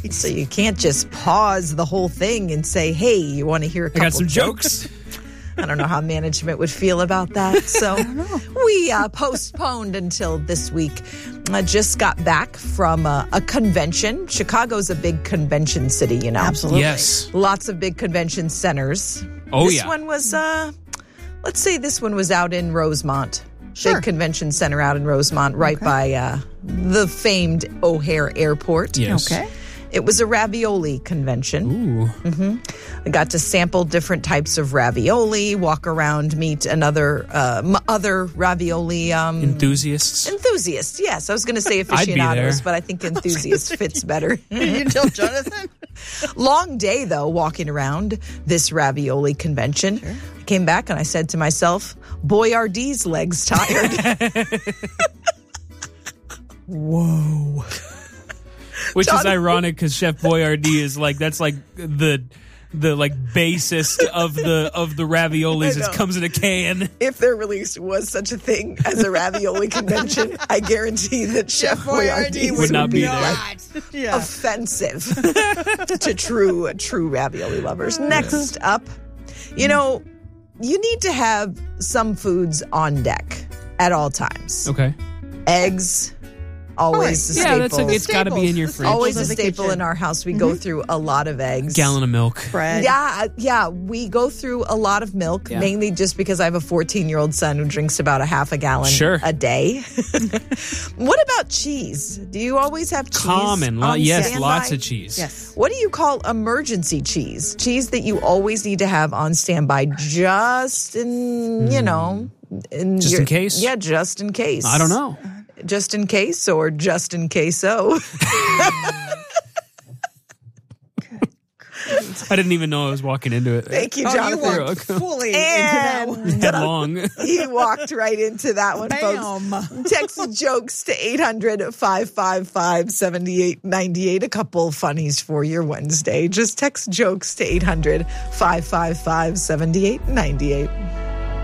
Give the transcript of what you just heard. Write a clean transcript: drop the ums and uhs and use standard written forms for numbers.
Right. So you can't just pause the whole thing and say, hey, you want to hear a couple I got some jokes. I don't know how management would feel about that. So we postponed until this week. I just got back from a convention. Chicago's a big convention city, you know. Absolutely. Yes. Lots of big convention centers. Oh, this yeah. one was, let's say this one was out in Rosemont. Sure. Big convention center out in Rosemont, right by the famed O'Hare Airport. Yes. Okay. It was a ravioli convention. Ooh. I got to sample different types of ravioli, walk around, meet other ravioli Enthusiasts. enthusiasts. Yes, I was going to say I'd be aficionados, there. but I think enthusiast fits better. You tell Jonathan? Long day, though, walking around this ravioli convention. Sure. I came back and I said to myself, Boyardee's legs tired. Whoa. Which is Jonathan. ironic because Chef Boyardee is like, that's like the like basest of the raviolis. I know. It comes in a can. If there really was such a thing as a ravioli convention, I guarantee that Chef Boyardee would not be there. like Yeah. offensive to true ravioli lovers. Next up, you know, you need to have some foods on deck at all times. Okay. Eggs, always a Yeah, staple. it's got to be in your fridge. Always a of the staple kitchen. in our house. We go through a lot of eggs. Gallon of milk. Bread. Yeah, we go through a lot of milk, Yeah. mainly just because I have a 14-year-old son who drinks about a half a gallon Sure. a day. What about cheese? Do you always have cheese? Common. on Yes, standby? lots of cheese. Yes. What do you call emergency cheese? Cheese that you always need to have on standby just in, you know. Just in case? Yeah, just in case. I don't know. Just in case or just in case so. I didn't even know I was walking into it. Thank you, Oh, you Jonathan. walked fully into that one. Headlong. He walked right into that one, folks. Bam. Text jokes to 800-555-7898. A couple funnies for your Wednesday. Just text jokes to 800-555-7898.